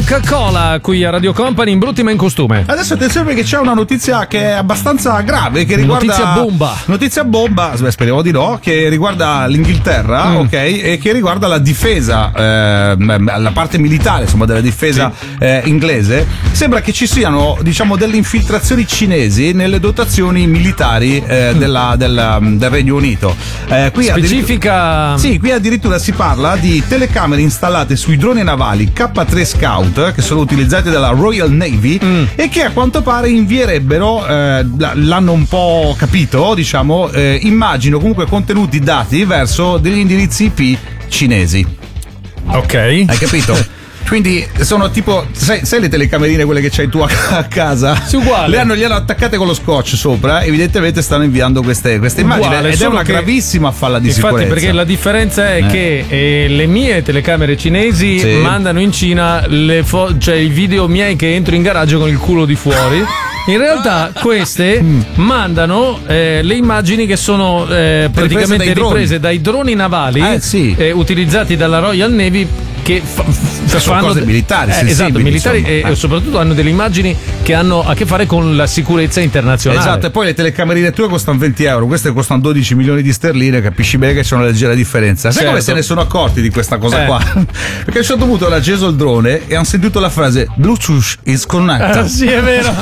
Coca-Cola qui a Radio Company in brutti ma in costume. Adesso attenzione perché c'è una notizia che è abbastanza grave, che riguarda notizia bomba, speriamo di no, che riguarda l'Inghilterra, ok, e che riguarda la difesa, la parte militare, insomma, della difesa inglese. Sembra che ci siano, diciamo, delle infiltrazioni cinesi nelle dotazioni militari del Regno Unito. Qui specifica. Sì, qui addirittura si parla di telecamere installate sui droni navali K3 Scout, che sono utilizzati dalla Royal Navy e che a quanto pare invierebbero, l'hanno un po' capito, diciamo, immagino comunque contenuti dati verso degli indirizzi IP cinesi. Ok. Hai capito? Quindi sono tipo, sai le telecamerine quelle che c'hai tu a casa? Sì, uguale. Le hanno attaccate con lo scotch sopra, evidentemente stanno inviando queste immagini, uguale, ed è una gravissima falla di sicurezza. Infatti, perché la differenza è che le mie telecamere cinesi mandano in Cina cioè i video miei che entro in garage con il culo di fuori. In realtà queste mandano le immagini che sono praticamente riprese dai droni navali utilizzati dalla Royal Navy, che fanno cose militari, esatto, militari, e soprattutto hanno delle immagini che hanno a che fare con la sicurezza internazionale. Esatto, e poi le telecamerine tue costano 20 euro, queste costano 12 milioni di sterline, capisci bene che c'è una leggera differenza. Sai come se ne sono accorti di questa cosa qua? Perché a un certo punto hanno acceso il drone e hanno sentito la frase Bluetooth is connected. Sì, è vero.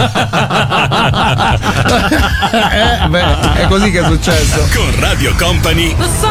È così che è successo. Con Radio Company